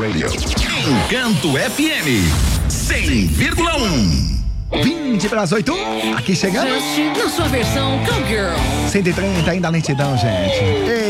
Radio. Encanto FM 100,1. 7:20, aqui chegamos. Na sua versão Cowgirl. 130 ainda lentidão, gente.